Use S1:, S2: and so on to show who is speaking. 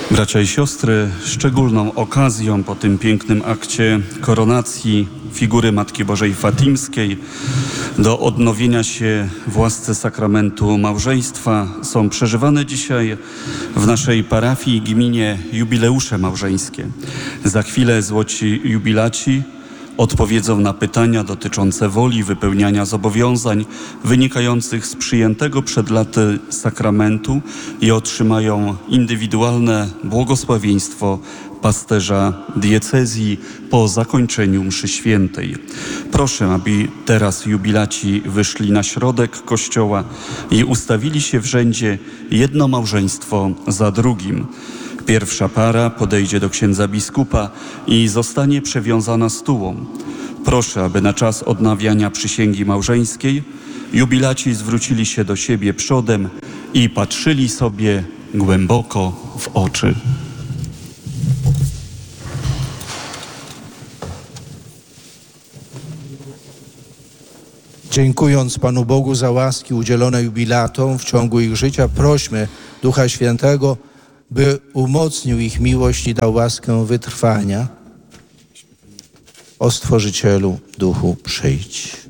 S1: Bracia i siostry, szczególną okazją po tym pięknym akcie koronacji figury Matki Bożej Fatimskiej do odnowienia się w łasce sakramentu małżeństwa są przeżywane dzisiaj w naszej parafii i gminie jubileusze małżeńskie. Za chwilę złoci jubilaci odpowiedzą na pytania dotyczące woli wypełniania zobowiązań wynikających z przyjętego przed laty sakramentu i otrzymają indywidualne błogosławieństwo pasterza diecezji po zakończeniu mszy świętej. Proszę, aby teraz jubilaci wyszli na środek kościoła i ustawili się w rzędzie jedno małżeństwo za drugim. Pierwsza para podejdzie do księdza biskupa i zostanie przewiązana stułą. Proszę, aby na czas odnawiania przysięgi małżeńskiej jubilaci zwrócili się do siebie przodem i patrzyli sobie głęboko w oczy.
S2: Dziękując Panu Bogu za łaski udzielone jubilatom w ciągu ich życia, prośmy Ducha Świętego, by umocnił ich miłość i dał łaskę wytrwania. O Stworzycielu, Duchu, przyjdź.